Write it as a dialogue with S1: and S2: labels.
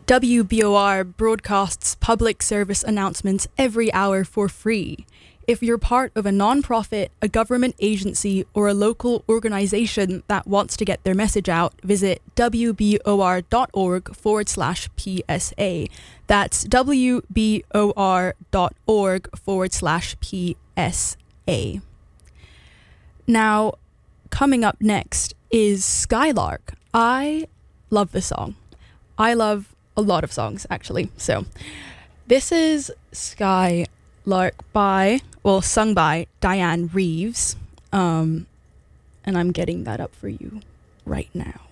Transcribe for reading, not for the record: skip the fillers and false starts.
S1: WBOR broadcasts public service announcements every hour for free. If you're part of a nonprofit, a government agency, or a local organization that wants to get their message out, visit wbor.org/PSA. That's wbor.org/PSA. Now, coming up next is Skylark. I love this song. I love a lot of songs, actually. So, this is Skylark sung by Dianne Reeves. And I'm getting that up for you right now.